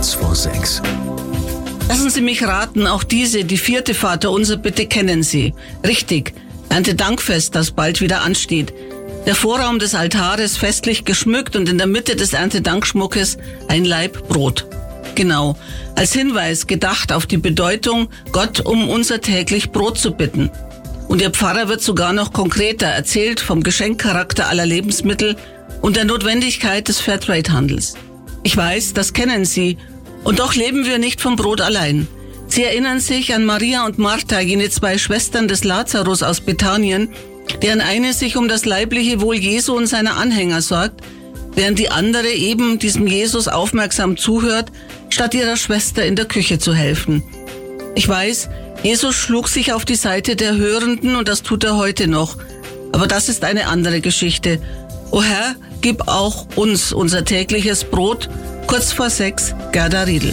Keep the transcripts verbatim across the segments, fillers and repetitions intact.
kurz vor sechs. Lassen Sie mich raten, auch diese, die vierte Vaterunser, bitte kennen Sie. Richtig, Erntedankfest, das bald wieder ansteht. Der Vorraum des Altares festlich geschmückt und in der Mitte des Erntedankschmuckes ein Laib Brot. Genau, als Hinweis gedacht auf die Bedeutung, Gott um unser täglich Brot zu bitten. Und Ihr Pfarrer wird sogar noch konkreter erzählt vom Geschenkcharakter aller Lebensmittel und der Notwendigkeit des Fairtrade-Handels. Ich weiß, das kennen Sie. Und doch leben wir nicht vom Brot allein. Sie erinnern sich an Maria und Martha, jene zwei Schwestern des Lazarus aus Bethanien, deren eine sich um das leibliche Wohl Jesu und seiner Anhänger sorgt, während die andere eben diesem Jesus aufmerksam zuhört, statt ihrer Schwester in der Küche zu helfen. Ich weiß, Jesus schlug sich auf die Seite der Hörenden und das tut er heute noch. Aber das ist eine andere Geschichte. O Herr, gib auch uns unser tägliches Brot. Kurz vor sechs, Gerda Riedl.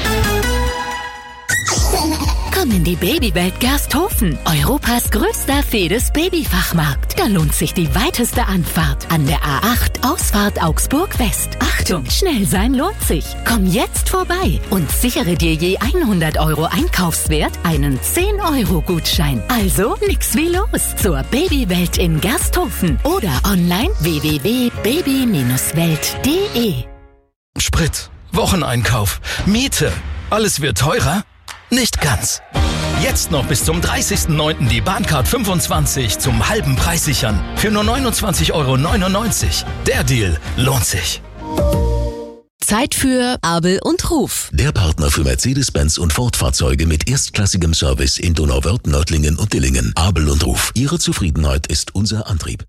Komm in die Babywelt Gersthofen, Europas größter Fedes-Babyfachmarkt. Da lohnt sich die weiteste Anfahrt an der A acht, Ausfahrt Augsburg West. Achtung, schnell sein lohnt sich. Komm jetzt vorbei und sichere dir je hundert Euro Einkaufswert einen zehn Euro Gutschein. Also nix wie los zur Babywelt in Gersthofen oder online w w w punkt baby Bindestrich welt punkt de. Sprit, Wocheneinkauf, Miete, alles wird teurer? Nicht ganz. Jetzt noch bis zum dreißigsten neunten die Bahncard fünfundzwanzig zum halben Preis sichern. Für nur neunundzwanzig Euro neunundneunzig. Der Deal lohnt sich. Zeit für Abel und Ruf. Der Partner für Mercedes-Benz und Ford-Fahrzeuge mit erstklassigem Service in Donauwörth, Nördlingen und Dillingen. Abel und Ruf. Ihre Zufriedenheit ist unser Antrieb.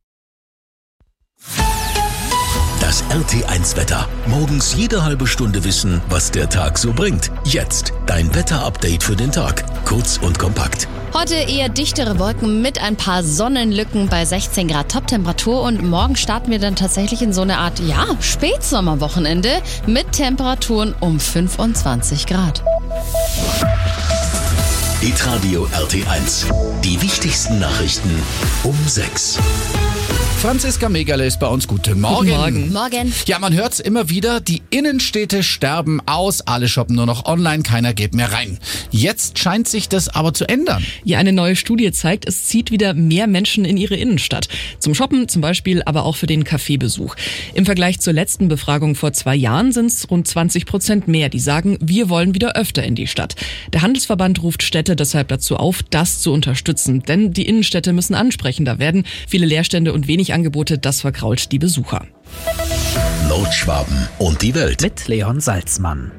Das R T eins Wetter. Morgens jede halbe Stunde wissen, was der Tag so bringt. Jetzt dein Wetter-Update für den Tag. Kurz und kompakt. Heute eher dichtere Wolken mit ein paar Sonnenlücken bei sechzehn Grad Top-Temperatur und morgen starten wir dann tatsächlich in so eine Art, ja, Spätsommerwochenende mit Temperaturen um fünfundzwanzig Grad. Hitradio R T eins. Die wichtigsten Nachrichten um sechs. Franziska Megerle ist bei uns. Guten Morgen. Guten Morgen. Morgen. Ja, man hört's immer wieder, die Innenstädte sterben aus, alle shoppen nur noch online, keiner geht mehr rein. Jetzt scheint sich das aber zu ändern. Ja, eine neue Studie zeigt, es zieht wieder mehr Menschen in ihre Innenstadt. Zum Shoppen zum Beispiel, aber auch für den Kaffeebesuch. Im Vergleich zur letzten Befragung vor zwei Jahren sind es rund zwanzig Prozent mehr, die sagen, wir wollen wieder öfter in die Stadt. Der Handelsverband ruft Städte deshalb dazu auf, das zu unterstützen. Denn die Innenstädte müssen ansprechender werden. Viele Leerstände und wenig Angebote, das vergrault die Besucher. Nordschwaben und die Welt. Mit Leon Salzmann.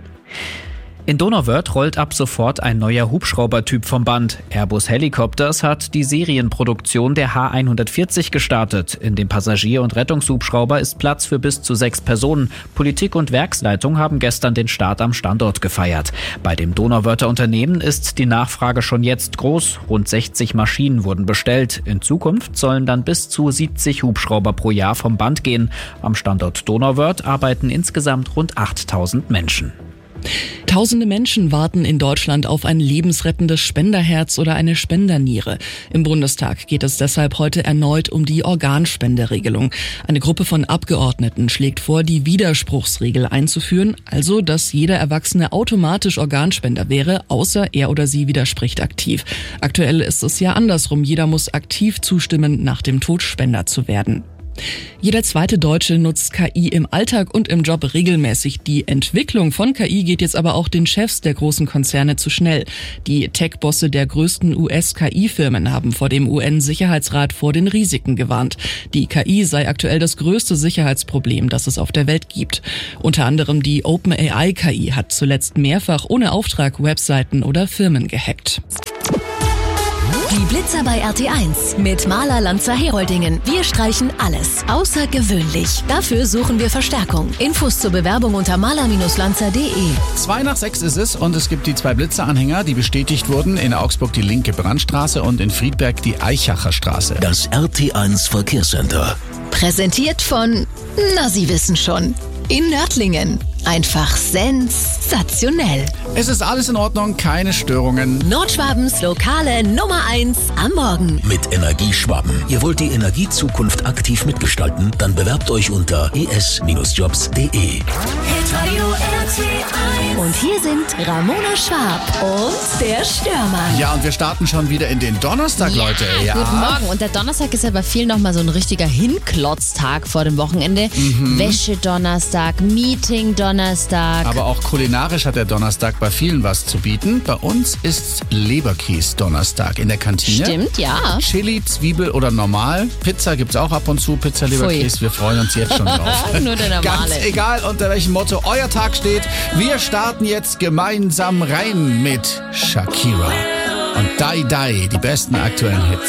In Donauwörth rollt ab sofort ein neuer Hubschraubertyp vom Band. Airbus Helicopters hat die Serienproduktion der H hundertvierzig gestartet. In dem Passagier- und Rettungshubschrauber ist Platz für bis zu sechs Personen. Politik und Werksleitung haben gestern den Start am Standort gefeiert. Bei dem Donauwörther Unternehmen ist die Nachfrage schon jetzt groß. Rund sechzig Maschinen wurden bestellt. In Zukunft sollen dann bis zu siebzig Hubschrauber pro Jahr vom Band gehen. Am Standort Donauwörth arbeiten insgesamt rund achttausend Menschen. Tausende Menschen warten in Deutschland auf ein lebensrettendes Spenderherz oder eine Spenderniere. Im Bundestag geht es deshalb heute erneut um die Organspenderegelung. Eine Gruppe von Abgeordneten schlägt vor, die Widerspruchsregel einzuführen, also dass jeder Erwachsene automatisch Organspender wäre, außer er oder sie widerspricht aktiv. Aktuell ist es ja andersrum, jeder muss aktiv zustimmen, nach dem Tod Spender zu werden. Jeder zweite Deutsche nutzt K I im Alltag und im Job regelmäßig. Die Entwicklung von K I geht jetzt aber auch den Chefs der großen Konzerne zu schnell. Die Tech-Bosse der größten U S-K I-Firmen haben vor dem U N-Sicherheitsrat vor den Risiken gewarnt. Die K I sei aktuell das größte Sicherheitsproblem, das es auf der Welt gibt. Unter anderem die OpenAI-K I hat zuletzt mehrfach ohne Auftrag Webseiten oder Firmen gehackt. Die Blitzer bei R T eins mit Maler Lanzer Heroldingen. Wir streichen alles. Außergewöhnlich. Dafür suchen wir Verstärkung. Infos zur Bewerbung unter maler Bindestrich lanzer Punkt de. Zwei nach sechs ist es und es gibt die zwei Blitzeranhänger, die bestätigt wurden. In Augsburg die linke Brandstraße und in Friedberg die Eichacher Straße. Das R T eins Verkehrscenter. Präsentiert von, na Sie wissen schon, in Nördlingen. Einfach sensationell. Es ist alles in Ordnung, keine Störungen. Nordschwabens lokale Nummer eins am Morgen. Mit Energieschwaben. Ihr wollt die Energiezukunft aktiv mitgestalten? Dann bewerbt euch unter e s Bindestrich jobs Punkt de. Hitradio R T eins. Und hier sind Ramona Schwab und der Störmann. Ja, und wir starten schon wieder in den Donnerstag, Ja, Leute. Ja. Guten Morgen. Und der Donnerstag ist ja bei vielen nochmal so ein richtiger Hinklotztag vor dem Wochenende. Mhm. Wäsche-Donnerstag, Meeting-Donnerstag. Aber auch kulinarisch hat der Donnerstag bei vielen was zu bieten. Bei uns ist Leberkäse-Donnerstag in der Kantine. Stimmt, ja. Chili, Zwiebel oder normal. Pizza gibt's auch ab und zu. Pizza, Leberkäse. Wir freuen uns jetzt schon drauf. Nur der normale. Ganz egal, unter welchem Motto euer Tag steht. Wir starten jetzt gemeinsam rein mit Shakira und Die Die, die besten aktuellen Hits.